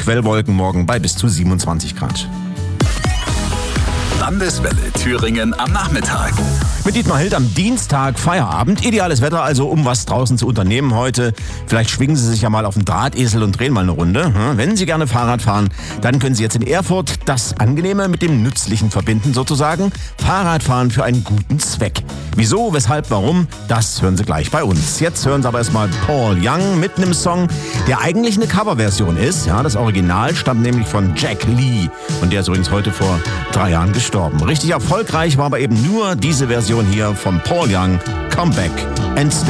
Quellwolken morgen bei bis zu 27 Grad. Landeswelle Thüringen am Nachmittag. Mit Dietmar Hild am Dienstag Feierabend. Ideales Wetter also, um was draußen zu unternehmen heute. Vielleicht schwingen Sie sich ja mal auf den Drahtesel und drehen mal eine Runde. Wenn Sie gerne Fahrrad fahren, dann können Sie jetzt in Erfurt das Angenehme mit dem Nützlichen verbinden sozusagen. Fahrradfahren für einen guten Zweck. Wieso, weshalb, warum, das hören Sie gleich bei uns. Jetzt hören Sie aber erstmal Paul Young mit einem Song, der eigentlich eine Coverversion ist. Ja, das Original stammt nämlich von Jack Lee. Und der ist übrigens heute vor 3 Jahren gestorben. Richtig erfolgreich war aber eben nur diese Version hier von Paul Young, Come Back and Stay.